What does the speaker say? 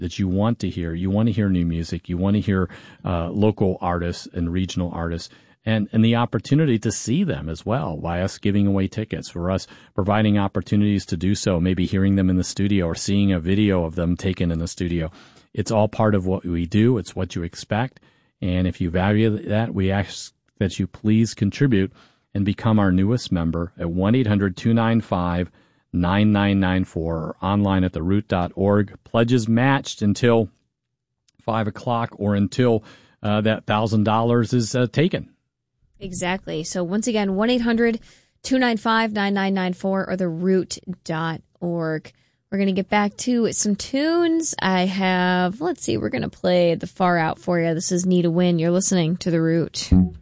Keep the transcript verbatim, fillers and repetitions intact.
that you want to hear. You want to hear new music. You want to hear uh, local artists and regional artists. And, and the opportunity to see them as well by us giving away tickets, for us providing opportunities to do so, maybe hearing them in the studio or seeing a video of them taken in the studio. It's all part of what we do. It's what you expect. And if you value that, we ask that you please contribute and become our newest member at one eight hundred two nine five nine nine nine four or online at the root dot org. Pledges matched until five o'clock or until uh, that one thousand dollars is uh, taken. Exactly. So once again, one eight hundred two nine five nine nine nine four or the root dot org. We're going to get back to some tunes. I have, let's see, we're going to play The Far Out for you. This is Need a Win. You're listening to The Root.